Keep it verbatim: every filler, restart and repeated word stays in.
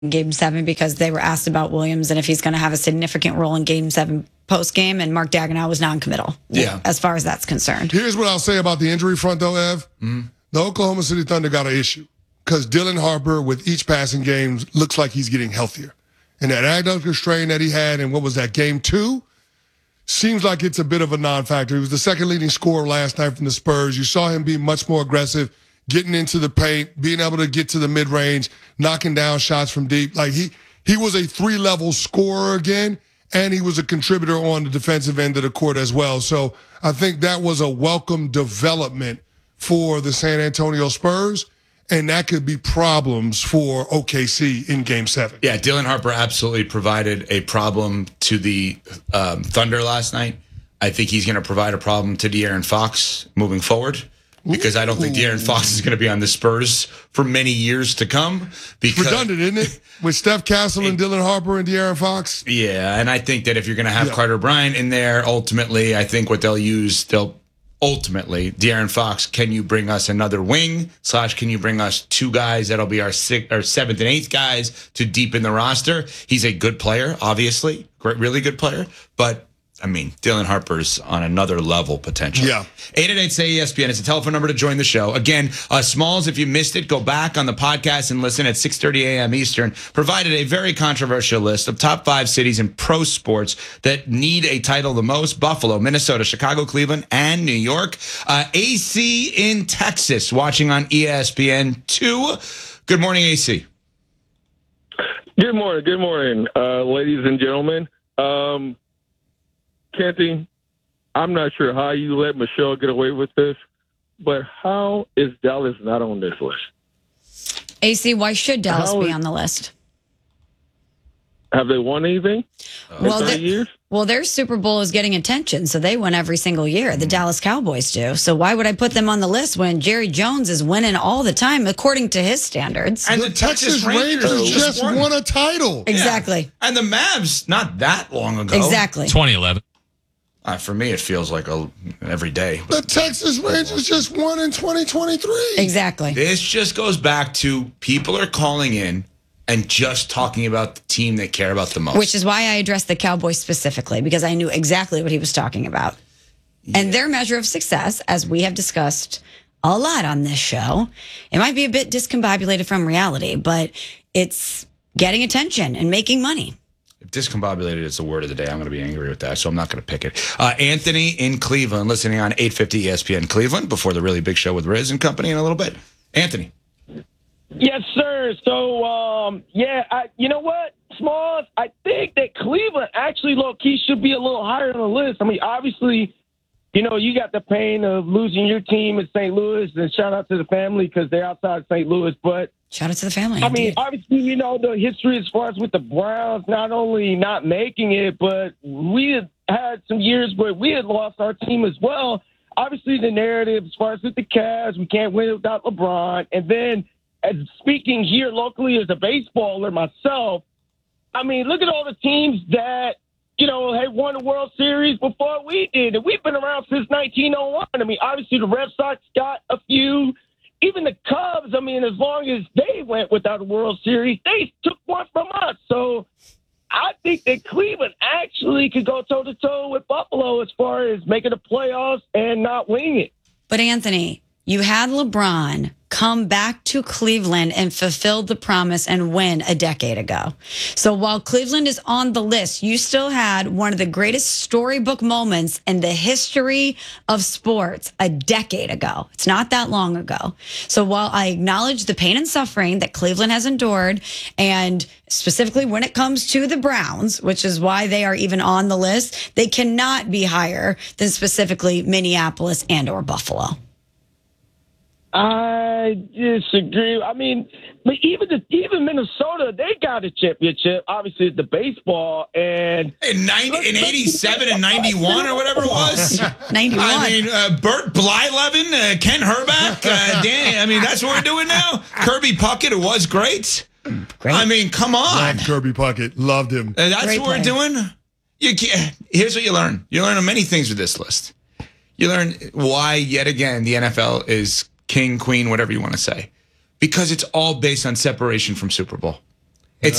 Game seven because they were asked about Williams and if he's going to have a significant role in Game seven post game, and Mark Daigneault was non-committal. Yeah, as far as that's concerned. Here's what I'll say about the injury front, though, Ev. Mm-hmm. The Oklahoma City Thunder got an issue because Dylan Harper, with each passing game, looks like he's getting healthier, and that adductor strain that he had in what was that game two seems like it's a bit of a non-factor. He was the second leading scorer last night from the Spurs. You saw him be much more aggressive, getting into the paint, being able to get to the mid-range, knocking down shots from deep. Like he he was a three-level scorer again, and he was a contributor on the defensive end of the court as well. So I think that was a welcome development for the San Antonio Spurs, and that could be problems for O K C in Game seven. Yeah, Dylan Harper absolutely provided a problem to the um, Thunder last night. I think he's going to provide a problem to De'Aaron Fox moving forward, because I don't think De'Aaron Fox is going to be on the Spurs for many years to come. Because redundant, isn't it? With Steph Castle and Dylan Harper and De'Aaron Fox? Yeah, and I think that if you're going to have yeah. Carter Bryant in there, ultimately, I think what they'll use, they'll ultimately, De'Aaron Fox, can you bring us another wing, slash can you bring us two guys that'll be our sixth, or seventh and eighth guys to deepen the roster? He's a good player, obviously, great, really good player, but I mean, Dylan Harper's on another level potential. Yeah. eight eight eight, S A Y, E S P N. It's a telephone number to join the show. Again, uh, Smalls, if you missed it, go back on the podcast and listen at six thirty a.m. Eastern. Provided a very controversial list of top five cities in pro sports that need a title the most. Buffalo, Minnesota, Chicago, Cleveland, and New York. Uh, A C in Texas, watching on E S P N two. Good morning, A C. Good morning. Good morning, uh, ladies and gentlemen. Um... Kenty, I'm not sure how you let Michelle get away with this, but how is Dallas not on this list? A C, why should Dallas how be is, on the list? Have they won anything uh, in well, thirty years? Well, their Super Bowl is getting attention, so they win every single year. The Dallas Cowboys do. So why would I put them on the list when Jerry Jones is winning all the time, according to his standards? And the, the Texas, Texas Rangers, Rangers just won. won a title. Exactly. Yeah. And the Mavs, not that long ago. Exactly. twenty eleven. Uh, for me, it feels like a, every day. The Texas Rangers just won in twenty twenty-three. Exactly. This just goes back to people are calling in and just talking about the team they care about the most. Which is why I addressed the Cowboys specifically, because I knew exactly what he was talking about. Yeah. And their measure of success, as we have discussed a lot on this show, it might be a bit discombobulated from reality, but it's getting attention and making money. If discombobulated is the word of the day, I'm going to be angry with that, so I'm not going to pick it. Uh, Anthony in Cleveland, listening on eight fifty E S P N Cleveland before the really big show with Riz and company in a little bit. Anthony. Yes, sir. So, um, yeah, I, you know what, Smalls? I think that Cleveland actually, low-key, should be a little higher on the list. I mean, obviously, you know, you got the pain of losing your team in Saint Louis, and shout out to the family because they're outside Saint Louis, but shout out to the family. I indeed. mean, obviously, you know, the history as far as with the Browns, not only not making it, but we had had some years where we had lost our team as well. Obviously, the narrative as far as with the Cavs, we can't win without LeBron. And then, as speaking here locally as a baseballer myself, I mean, look at all the teams that, you know, had won the World Series before we did. And we've been around since nineteen oh one. I mean, obviously, the Red Sox got a few. Even the Cubs, I mean, as long as they went without a World Series, they took one from us. So I think that Cleveland actually could go toe-to-toe with Buffalo as far as making the playoffs and not winning it. But, Anthony, you had LeBron come back to Cleveland and fulfilled the promise and win a decade ago. So while Cleveland is on the list, you still had one of the greatest storybook moments in the history of sports a decade ago. It's not that long ago. So while I acknowledge the pain and suffering that Cleveland has endured, and specifically when it comes to the Browns, which is why they are even on the list, they cannot be higher than specifically Minneapolis and or Buffalo. I disagree. I mean, but even the, even Minnesota, they got a championship. Obviously, it's the baseball and in ninety, in eighty-seven and ninety-one or whatever it was. ninety-one. I mean, uh, Bert Blyleven, uh, Ken Herbeck, uh, Danny. I mean, that's what we're doing now. Kirby Puckett, who was great. Great. I mean, come on. Loved Kirby Puckett. Loved him. Uh, that's great what we're player. doing. You can't, here's what you learn. You learn many things with this list. You learn why, yet again, the N F L is king, queen, whatever you want to say. Because it's all based on separation from Super Bowl.